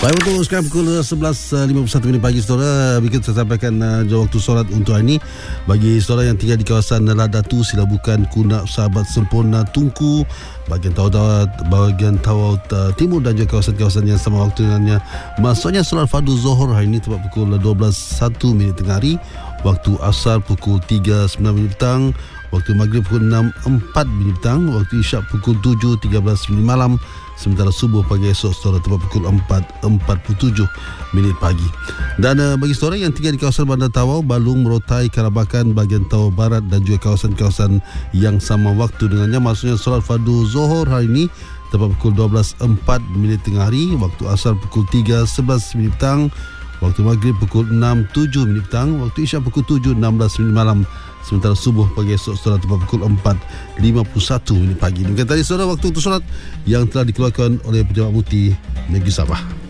Baik, betul sekarang pukul 11.51 pagi saudara. Berikut saya sampaikan waktu solat untuk hari ini. Bagi saudara yang tinggal di kawasan Ladatu, sila bukan Kunak Sahabat Sempurna Tunku, bahagian Tawau Timur dan juga kawasan-kawasan yang sama waktu dengannya. Maksudnya solat fardu Zohor hari ini tepat pukul 12.01 tengah hari. Waktu asar pukul 3.09 petang. Waktu maghrib pukul 6.04 petang. Waktu isyak pukul 7.13 malam. Sementara subuh pagi esok saudara tepat pukul 4.47 pagi. Dan bagi saudara yang tinggal di kawasan Bandar Tawau, Balung, Merotai, Karabakan, bahagian Tawau Barat dan juga kawasan-kawasan yang sama waktu dengannya, maksudnya solat fardu Zohor hari ini tepat pukul 12.04 tengah hari. Waktu asar pukul 3.11 petang. Waktu maghrib pukul 6.07 petang. Waktu isyak pukul 7.16 malam. Sementara subuh pagi esok saudara tepat pukul 4.51 pagi. Demikian tadi saudara waktu untuk solat yang telah dikeluarkan oleh Pejabat Mufti Negeri Sabah.